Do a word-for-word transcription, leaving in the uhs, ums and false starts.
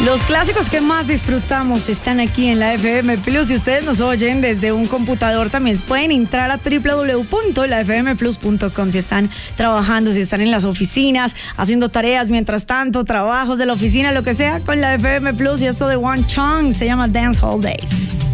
Los clásicos que más disfrutamos están aquí en la F M Plus. Si ustedes nos oyen desde un computador, también pueden entrar a doble u doble u doble u punto la f m plus punto com. Si están trabajando, si están en las oficinas, haciendo tareas mientras tanto, trabajos de la oficina, lo que sea, con la F M Plus. Y esto de One Chong se llama Dance Hall Days.